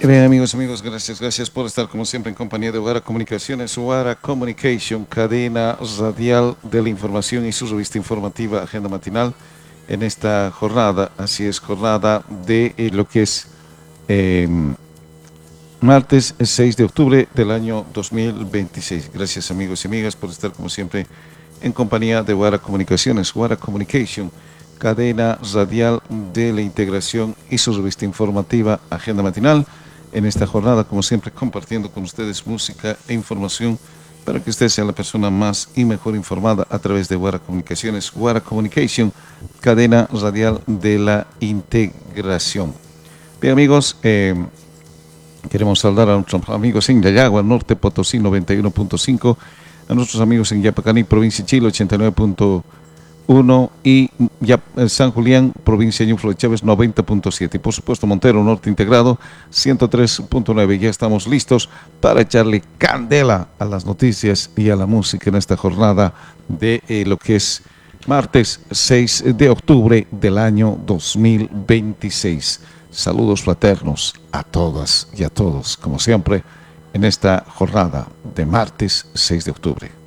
Bien, amigos, gracias por estar como siempre en compañía de Guara Comunicaciones, Guara Communication, cadena radial de la información y su revista informativa Agenda Matinal en esta jornada. Así es, jornada de lo que es eh, martes 6 de octubre del año 2026. Gracias, amigos y amigas, por estar como siempre en compañía de Guara Comunicaciones, Guara Communication, cadena radial de la integración y su revista informativa Agenda Matinal. En esta jornada, como siempre, compartiendo con ustedes música e información para que usted sea la persona más y mejor informada a través de Guara Comunicaciones, Guara Communication, cadena radial de la integración. Bien, amigos, queremos saludar a nuestros amigos en Yayagua, Norte Potosí 91.5, a nuestros amigos en Yapacaní, provincia de Chile 89.1 y San Julián, provincia de Ñuflo de Chávez 90.7 y por supuesto Montero Norte Integrado 103.9. Ya estamos listos para echarle candela a las noticias y a la música en esta jornada de lo que es martes 6 de octubre del año 2026. Saludos fraternos a todas y a todos, como siempre, en esta jornada de martes 6 de octubre.